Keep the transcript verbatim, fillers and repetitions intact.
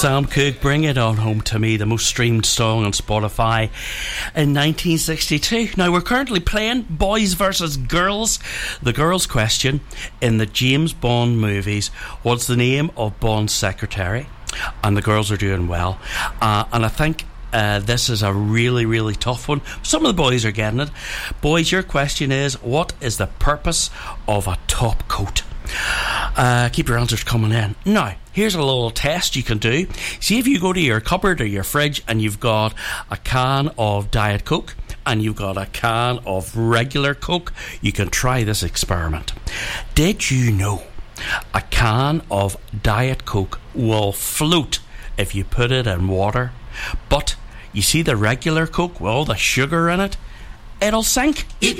Sam Cooke, Bring It On Home to Me, the most streamed song on Spotify in nineteen sixty-two. Now we're currently playing Boys versus Girls. The girls' question: in the James Bond movies, what's the name of Bond's secretary? And the girls are doing well. Uh, and I think uh, this is a really, really tough one. Some of the boys are getting it. Boys, your question is, what is the purpose of a top coat? Uh, keep your answers coming in. Now, here's a little test you can do. See if you go to your cupboard or your fridge and you've got a can of Diet Coke and you've got a can of regular Coke. You can try this experiment. Did you know a can of Diet Coke will float if you put it in water? But you see the regular Coke with all the sugar in it, it'll sink. It